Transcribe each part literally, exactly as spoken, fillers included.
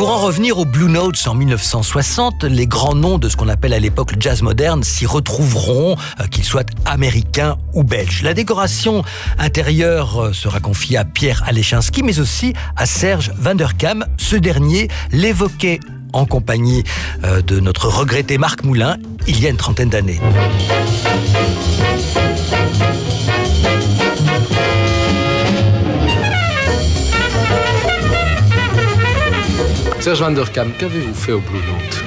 Pour en revenir aux Blue Notes en mille neuf cent soixante, les grands noms de ce qu'on appelle à l'époque le jazz moderne s'y retrouveront, euh, qu'ils soient américains ou belges. La décoration intérieure euh, sera confiée à Pierre Alechinski, mais aussi à Serge Van der Kam. Ce dernier l'évoquait en compagnie euh, de notre regretté Marc Moulin il y a une trentaine d'années. Serge Van der Kam, qu'avez-vous fait au Blue Note?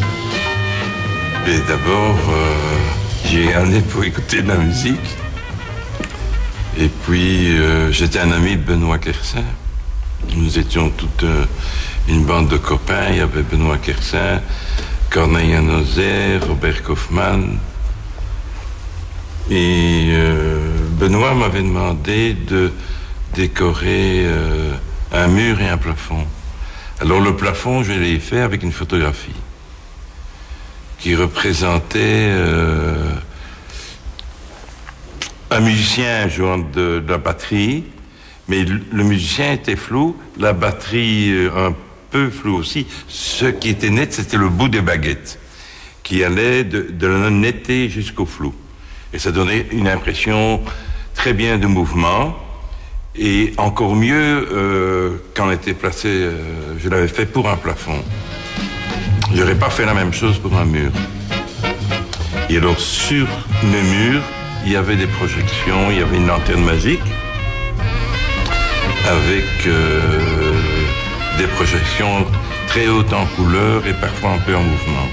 Et d'abord, euh, j'ai un nez pour écouter de la musique. Et puis, euh, j'étais un ami de Benoît Kersin. Nous étions toute euh, une bande de copains. Il y avait Benoît Kersin, Corneille Nausert, Robert Kaufmann. Et euh, Benoît m'avait demandé de décorer euh, un mur et un plafond. Alors le plafond, je l'ai fait avec une photographie qui représentait euh, un musicien jouant de, de la batterie, mais le, le musicien était flou, la batterie euh, un peu floue aussi. Ce qui était net, c'était le bout des baguettes, qui allait de, de la netteté jusqu'au flou. Et ça donnait une impression très bien de mouvement. Et encore mieux, euh, quand on était placé, euh, je l'avais fait pour un plafond. Je n'aurais pas fait la même chose pour un mur. Et alors, sur le mur, il y avait des projections, il y avait une lanterne magique, avec euh, des projections très hautes en couleur et parfois un peu en mouvement.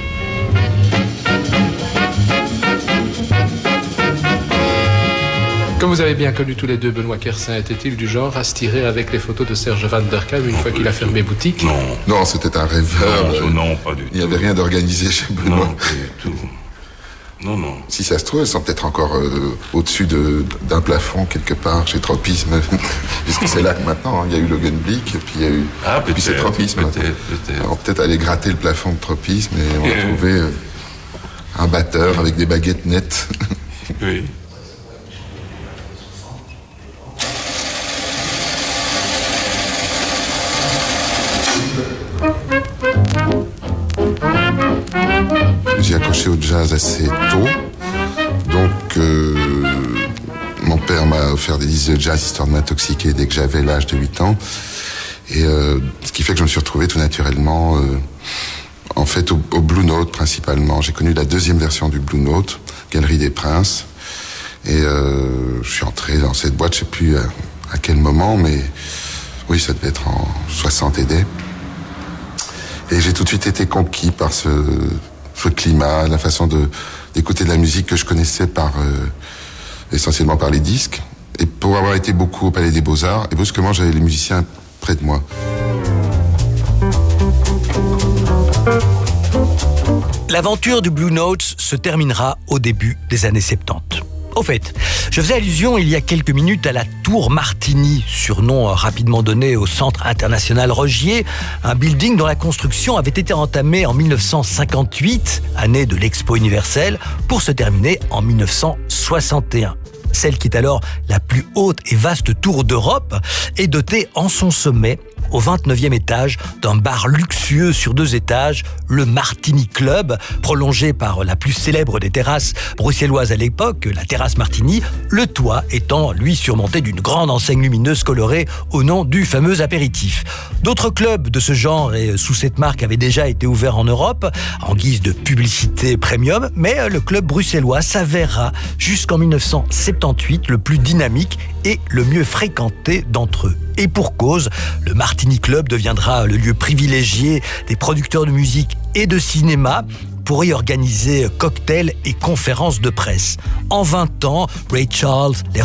Comme vous avez bien connu tous les deux Benoît Kersin, était-il du genre à se tirer avec les photos de Serge Van der Kam une non, fois qu'il a fermé tout. boutique? Non. Non, c'était un rêveur. Non, non, pas du tout. Il n'y avait rien d'organisé chez Benoît. Non, pas du tout. Non, non. Si ça se trouve, elles sont peut-être encore euh, au-dessus de, d'un plafond quelque part chez Tropisme. Puisque c'est là que maintenant, hein, il y a eu Logan Blick, et puis il y a eu... Ah, et puis c'est Tropisme. Peut-être, peut-être. Alors peut-être aller gratter le plafond de Tropisme et on va trouver euh, un batteur avec des baguettes nettes. Oui. J'ai accroché au jazz assez tôt, donc euh, mon père m'a offert des disques de jazz histoire de m'intoxiquer dès que j'avais l'âge de huit ans, et euh, ce qui fait que je me suis retrouvé tout naturellement, euh, en fait, au, au Blue Note principalement. J'ai connu la deuxième version du Blue Note, Galerie des Princes, et euh, je suis entré dans cette boîte, je sais plus à, à quel moment, mais oui, ça devait être en soixante et des. Et j'ai tout de suite été conquis par ce, ce climat, la façon de, d'écouter de la musique que je connaissais par, euh, essentiellement par les disques. Et pour avoir été beaucoup au Palais des Beaux-Arts, et brusquement j'avais les musiciens près de moi. L'aventure du Blue Notes se terminera au début des années soixante-dix. Au fait, je faisais allusion il y a quelques minutes à la Tour Martini, surnom rapidement donné au Centre International Rogier, un building dont la construction avait été entamée en mille neuf cent cinquante-huit, année de l'Expo universelle, pour se terminer en mille neuf cent soixante et un. Celle qui est alors la plus haute et vaste tour d'Europe est dotée en son sommet, au vingt-neuvième étage, d'un bar luxueux sur deux étages, le Martini Club, prolongé par la plus célèbre des terrasses bruxelloises à l'époque, la terrasse Martini, le toit étant, lui, surmonté d'une grande enseigne lumineuse colorée au nom du fameux apéritif. D'autres clubs de ce genre et sous cette marque avaient déjà été ouverts en Europe, en guise de publicité premium, mais le club bruxellois s'avérera jusqu'en mille neuf cent soixante-dix-huit le plus dynamique et le mieux fréquenté d'entre eux. Et pour cause, le Martini Club deviendra le lieu privilégié des producteurs de musique et de cinéma pour y organiser cocktails et conférences de presse. En vingt ans, Ray Charles, les